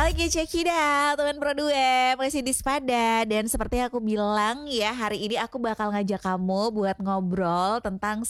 lagi check it out teman Pro 2 masih di Spada. Dan seperti yang aku bilang ya, hari ini aku bakal ngajak kamu buat ngobrol tentang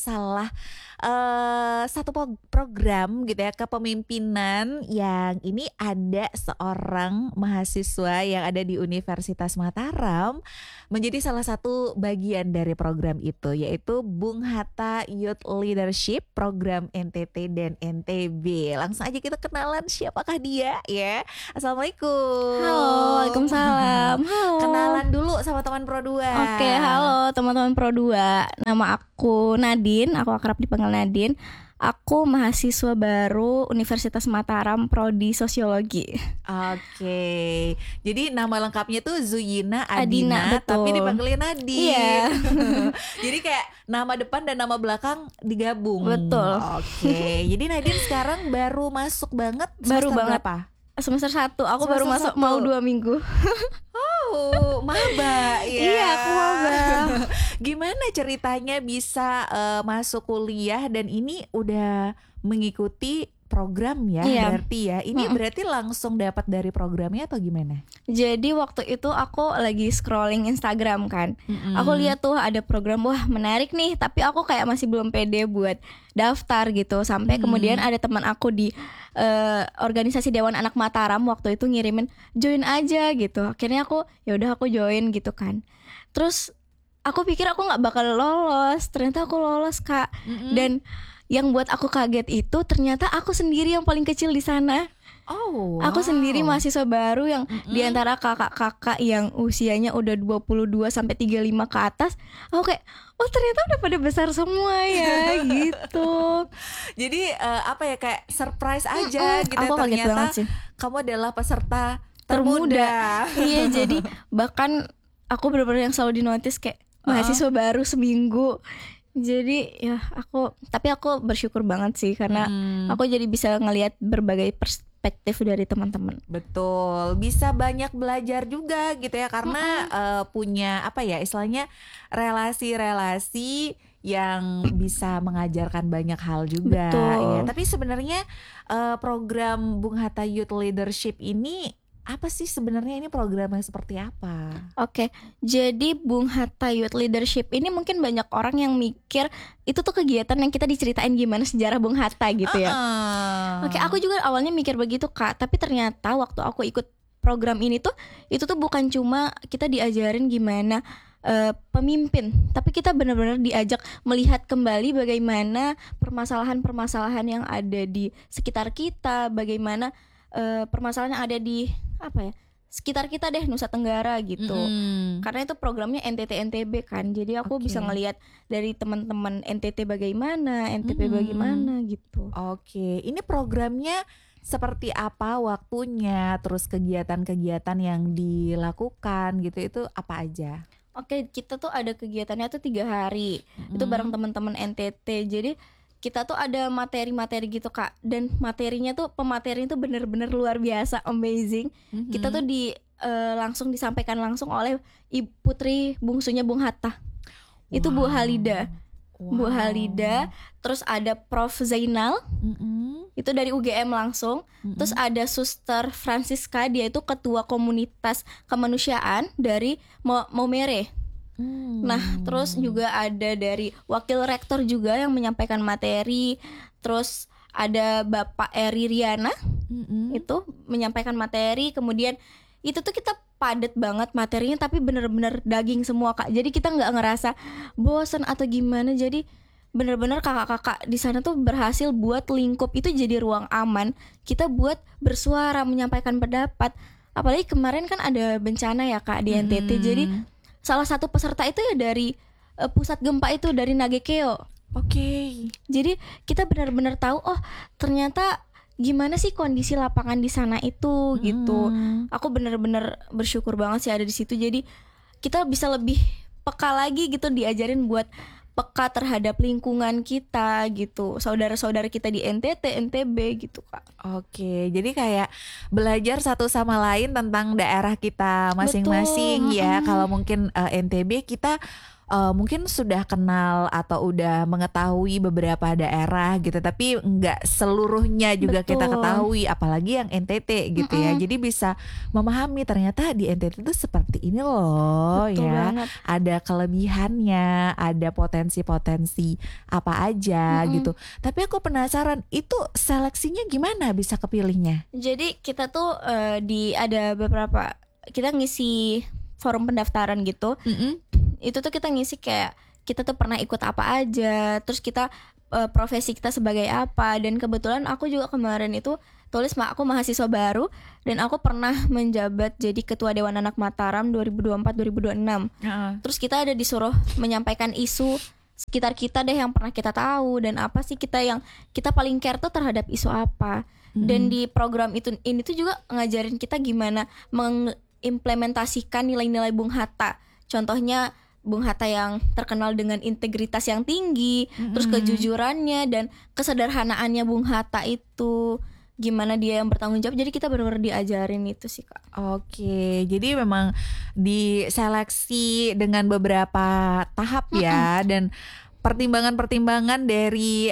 satu program gitu ya, kepemimpinan yang ini ada seorang mahasiswa yang ada di Universitas Mataram menjadi salah satu bagian dari program itu, yaitu Bung Hatta Youth Leadership Program NTT dan NTB. Langsung aja kita kenalan siapakah dia ya. Assalamualaikum. Halo, waalaikumsalam. Halo. Kenalan dulu sama teman Pro 2. Oke, halo teman-teman Pro 2. Nama aku Nadine, aku akrab dipanggil Nadine. Aku mahasiswa baru Universitas Mataram Prodi Sosiologi. Oke. Jadi nama lengkapnya tuh Zuyina Adina, Adina, tapi betul. dipanggilnya Nadine. Iya. Jadi kayak nama depan dan nama belakang digabung. Betul. Oke. Jadi Nadine sekarang baru masuk banget. Baru semester banget. berapa? Semester 1, aku Semester baru masuk 1. mau 2 minggu. Oh, maba ya. Iya, aku maba. Gimana ceritanya bisa masuk kuliah dan ini udah mengikuti program ya? Iya. Berarti ya. Ini berarti langsung dapat dari programnya atau gimana? Jadi waktu itu aku lagi scrolling Instagram kan. Aku lihat tuh ada program, wah menarik nih, tapi aku kayak masih belum pede buat daftar gitu. Sampai kemudian ada teman aku di organisasi Dewan Anak Mataram waktu itu ngirimin join aja gitu. Akhirnya aku ya udah aku join gitu kan. Terus aku pikir aku nggak bakal lolos, ternyata aku lolos Kak. Dan yang buat aku kaget itu ternyata aku sendiri yang paling kecil di sana. Oh, wow. Aku sendiri mahasiswa baru yang di antara kakak-kakak yang usianya udah 22 sampai 35 ke atas. Aku kayak, oh ternyata udah pada besar semua ya gitu. Jadi apa ya, kayak surprise aja gitu. Aku kaget ternyata banget sih. kamu adalah peserta termuda. Iya, jadi bahkan aku benar-benar yang selalu dinotis kayak mahasiswa baru seminggu. Jadi ya tapi aku bersyukur banget sih karena aku jadi bisa ngelihat berbagai perspektif dari teman-teman. Betul, bisa banyak belajar juga gitu ya, karena punya apa ya istilahnya, relasi-relasi yang bisa mengajarkan banyak hal juga. Betul. Ya. Tapi sebenarnya program Bung Hatta Youth Leadership ini apa sih sebenarnya, ini program yang seperti apa? Oke, jadi Bung Hatta Youth Leadership ini mungkin banyak orang yang mikir itu tuh kegiatan yang kita diceritain gimana sejarah Bung Hatta gitu ya. Oke, aku juga awalnya mikir begitu Kak, tapi ternyata waktu aku ikut program ini tuh itu tuh bukan cuma kita diajarin gimana pemimpin, tapi kita benar-benar diajak melihat kembali bagaimana permasalahan-permasalahan yang ada di sekitar kita, bagaimana permasalahan yang ada di sekitar kita deh, Nusa Tenggara gitu. Karena itu programnya NTT NTB kan, jadi aku bisa ngelihat dari teman-teman NTT bagaimana, NTB bagaimana gitu. Oke, ini programnya seperti apa waktunya, terus kegiatan-kegiatan yang dilakukan gitu, itu apa aja? Oke, kita tuh ada kegiatannya tuh 3 hari. Itu bareng teman-teman NTT. Jadi kita tuh ada materi-materi gitu Kak, dan materinya tuh pematerinya tuh bener-bener luar biasa, amazing. Kita tuh langsung disampaikan langsung oleh Ibu Putri bungsunya Bung Hatta. Itu Bu Halida. Bu Halida, terus ada Prof Zainal, itu dari UGM langsung. Terus ada Suster Francisca, dia itu ketua komunitas kemanusiaan dari Maumere. Nah, terus juga ada dari wakil rektor juga yang menyampaikan materi. Terus ada Bapak Eri Riana, itu menyampaikan materi. Kemudian itu tuh kita padat banget materinya, tapi bener-bener daging semua Kak. Jadi kita nggak ngerasa bosan atau gimana. Jadi bener-bener kakak-kakak di sana tuh berhasil buat lingkup itu jadi ruang aman kita buat bersuara, menyampaikan pendapat. Apalagi kemarin kan ada bencana ya Kak di NTT. Jadi salah satu peserta itu ya dari pusat gempa itu, dari Nagekeo. Oke. Jadi kita benar-benar tahu, oh ternyata gimana sih kondisi lapangan di sana itu gitu. Aku benar-benar bersyukur banget sih ada di situ. Jadi kita bisa lebih peka lagi gitu, diajarin buat peka terhadap lingkungan kita gitu, saudara-saudara kita di NTT, NTB gitu Kak. Oke, jadi kayak belajar satu sama lain tentang daerah kita masing-masing. Betul. Ya. Kalau mungkin NTB kita mungkin sudah kenal atau udah mengetahui beberapa daerah gitu, tapi nggak seluruhnya juga kita Betul. ketahui, apalagi yang NTT gitu ya. Mm-mm. Jadi bisa memahami ternyata di NTT itu seperti ini loh Betul ya. banget. Ada kelebihannya, ada potensi-potensi apa aja Mm-mm. gitu. Tapi aku penasaran, itu seleksinya gimana bisa kepilihnya? Jadi kita tuh ada beberapa, kita ngisi forum pendaftaran gitu. Mm-mm. Itu tuh kita ngisi kayak kita tuh pernah ikut apa aja, terus kita profesi kita sebagai apa. Dan kebetulan aku juga kemarin itu tulis aku mahasiswa baru dan aku pernah menjabat jadi ketua Dewan Anak Mataram 2024-2026. Terus kita ada disuruh menyampaikan isu sekitar kita deh yang pernah kita tahu, dan apa sih yang kita paling care tuh terhadap isu apa. Dan di program ini tuh juga ngajarin kita gimana mengimplementasikan nilai-nilai Bung Hatta. Contohnya Bung Hatta yang terkenal dengan integritas yang tinggi, terus kejujurannya dan kesederhanaannya Bung Hatta itu, gimana dia yang bertanggung jawab. Jadi kita benar-benar diajarin itu sih, Kak. Oke, jadi memang diseleksi dengan beberapa tahap ya, dan pertimbangan-pertimbangan dari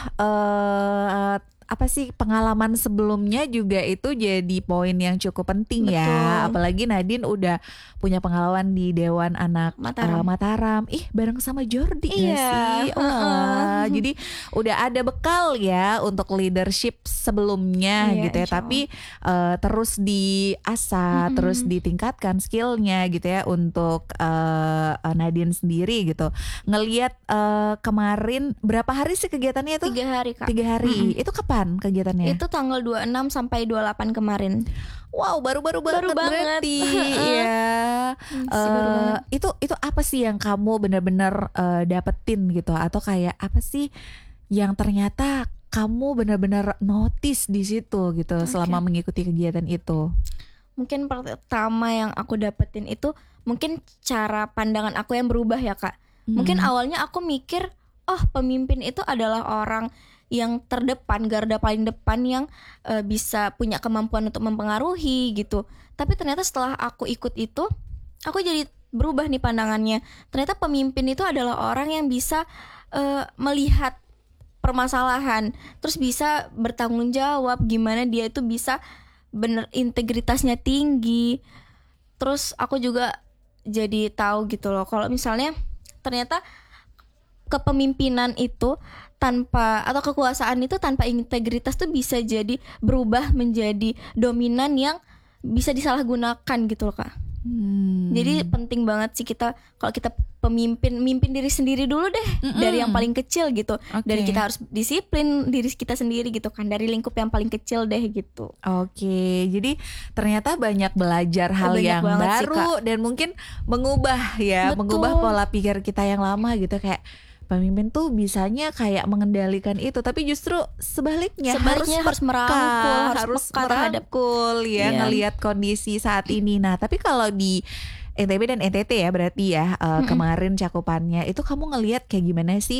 apa sih pengalaman sebelumnya juga itu jadi poin yang cukup penting ya. Betul. Apalagi Nadine udah punya pengalaman di Dewan Anak Mataram. Mataram. Bareng sama Jordi nggak Iya, sih? Wah, jadi udah ada bekal ya untuk leadership sebelumnya Iya, gitu ya. insya Allah. Tapi terus diasah, terus ditingkatkan skillnya gitu ya untuk Nadine sendiri gitu. Ngelihat kemarin berapa hari sih kegiatannya itu? 3 hari, Kak. 3 hari. Itu kapan kegiatannya? Itu tanggal 26 sampai 28 kemarin. Wow, baru-baru Baru banget. berarti. Ya. Masih baru banget. Itu apa sih yang kamu benar-benar dapetin gitu, atau kayak apa sih yang ternyata kamu benar-benar notice di situ gitu selama mengikuti kegiatan itu? Mungkin pertama yang aku dapetin itu mungkin cara pandangan aku yang berubah ya, Kak. Mungkin awalnya aku mikir, oh pemimpin itu adalah orang yang terdepan, garda paling depan yang bisa punya kemampuan untuk mempengaruhi gitu. Tapi ternyata setelah aku ikut itu, aku jadi berubah nih pandangannya. Ternyata pemimpin itu adalah orang yang bisa melihat permasalahan, terus bisa bertanggung jawab, gimana dia itu bisa bener integritasnya tinggi. Terus aku juga jadi tahu gitu loh, kalau misalnya ternyata kepemimpinan itu atau kekuasaan itu tanpa integritas tuh bisa jadi berubah menjadi dominan yang bisa disalahgunakan gitu loh, Kak. Jadi penting banget sih kalau kita mimpin diri sendiri dulu deh, dari yang paling kecil gitu. Dari kita harus disiplin diri kita sendiri gitu kan, dari lingkup yang paling kecil deh gitu. Oke, jadi ternyata banyak belajar hal Banyak yang banget sih, baru dan mungkin mengubah Betul. mengubah pola pikir kita yang lama gitu. Kayak pemimpin tuh bisanya kayak mengendalikan itu, tapi justru sebaliknya harus merangkul, harus peka terhadap ngelihat kondisi saat ini. Nah, tapi kalau di NTB dan NTT ya berarti ya kemarin cakupannya itu kamu ngelihat kayak gimana sih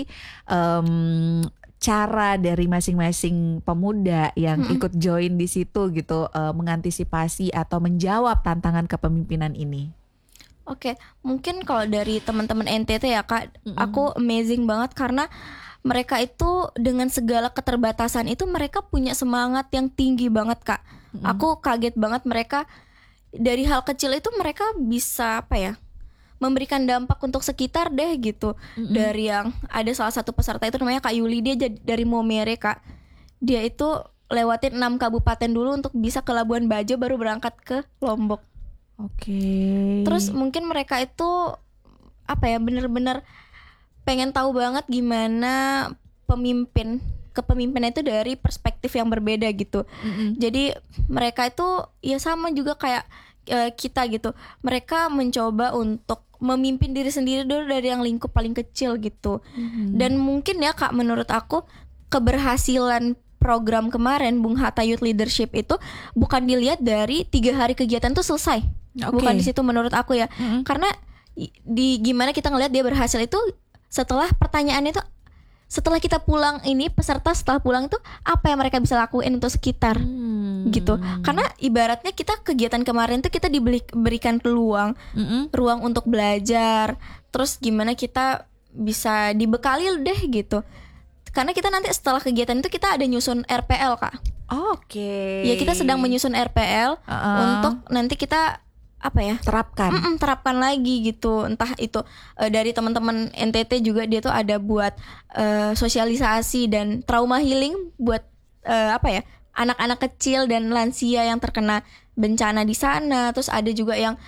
cara dari masing-masing pemuda yang ikut join di situ gitu mengantisipasi atau menjawab tantangan kepemimpinan ini? Oke, mungkin kalau dari teman-teman NTT ya, Kak, aku amazing banget karena mereka itu dengan segala keterbatasan itu mereka punya semangat yang tinggi banget, Kak. Aku kaget banget, mereka dari hal kecil itu mereka bisa memberikan dampak untuk sekitar deh gitu. Dari yang ada salah satu peserta itu namanya Kak Yuli, dia dari Momere, Kak. Dia itu lewatin 6 kabupaten dulu untuk bisa ke Labuan Bajo baru berangkat ke Lombok. Oke. Terus mungkin mereka itu bener-bener pengen tahu banget gimana kepemimpinan itu dari perspektif yang berbeda gitu. Jadi mereka itu ya sama juga kayak kita gitu. Mereka mencoba untuk memimpin diri sendiri dulu dari yang lingkup paling kecil gitu. Dan mungkin ya, Kak, menurut aku keberhasilan program kemarin Bung Hatta Youth Leadership itu bukan dilihat dari 3 hari kegiatan tuh selesai. Bukan di situ menurut aku ya. Karena di gimana kita ngelihat dia berhasil itu setelah pertanyaannya itu, setelah kita pulang ini, peserta setelah pulang itu apa yang mereka bisa lakuin untuk sekitar gitu. Karena ibaratnya kita kegiatan kemarin tuh kita diberikan ruang untuk belajar, terus gimana kita bisa dibekali deh gitu. Karena kita nanti setelah kegiatan itu kita ada nyusun RPL Kak. Oke. Ya kita sedang menyusun RPL untuk nanti kita apa ya, terapkan lagi gitu. Entah itu dari teman-teman NTT juga dia tuh ada buat sosialisasi dan trauma healing buat apa ya, anak-anak kecil dan lansia yang terkena bencana di sana. Terus ada juga yang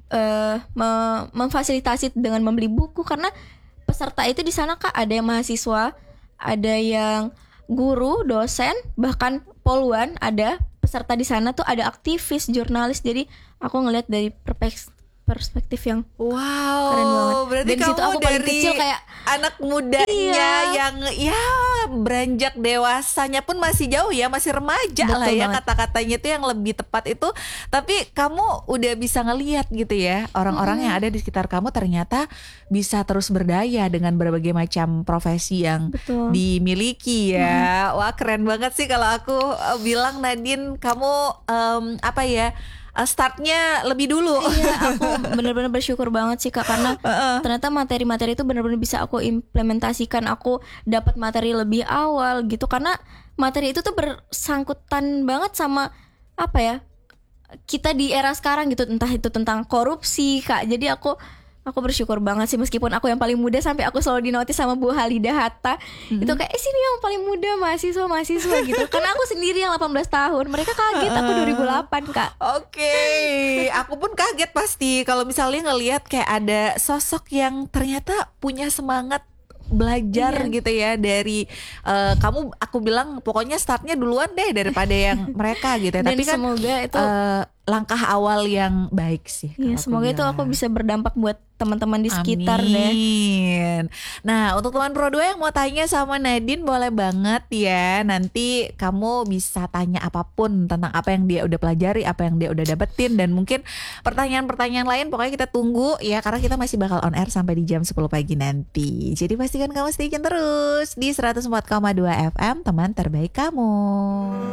memfasilitasi dengan membeli buku, karena peserta itu di sana Kak ada yang mahasiswa, ada yang guru, dosen, bahkan poluan ada peserta di sana tuh, ada aktivis, jurnalis. Jadi aku ngelihat dari perspektif yang keren banget. Berarti dan kamu situ aku paling dari kecil kayak anak mudanya yang ya beranjak dewasanya pun masih jauh ya, masih remaja. Betul lah ya banget. Kata-katanya itu yang lebih tepat itu. Tapi kamu udah bisa ngelihat gitu ya, orang-orang yang ada di sekitar kamu ternyata bisa terus berdaya dengan berbagai macam profesi yang dimiliki ya. Wah keren banget sih kalau aku bilang, Nadine, kamu apa ya, startnya lebih dulu. Iya, aku benar-benar bersyukur banget sih Kak, karena ternyata materi-materi itu benar-benar bisa aku implementasikan. Aku dapat materi lebih awal gitu, karena materi itu tuh bersangkutan banget sama apa ya, kita di era sekarang gitu, entah itu tentang korupsi Kak. Jadi aku bersyukur banget sih, meskipun aku yang paling muda, sampai aku selalu dinotis sama Bu Halidah Hatta. Itu kayak sini yang paling muda mahasiswa gitu. Karena aku sendiri yang 18 tahun. Mereka kaget aku 2008 Kak. Oke, aku pun kaget pasti kalau misalnya ngelihat kayak ada sosok yang ternyata punya semangat belajar gitu ya dari kamu. Aku bilang pokoknya startnya duluan deh daripada yang mereka gitu ya. Dan tapi kan semoga itu langkah awal yang baik sih. Ya, semoga itu aku bisa berdampak buat teman-teman di sekitar deh. Nah, untuk teman Pro 2 yang mau tanya sama Nadine, boleh banget ya. Nanti kamu bisa tanya apapun tentang apa yang dia udah pelajari, apa yang dia udah dapetin, dan mungkin pertanyaan-pertanyaan lain pokoknya kita tunggu ya, karena kita masih bakal on air sampai di jam 10 pagi nanti. Jadi pastikan kamu stay tune terus di 104,2 FM, teman terbaik kamu.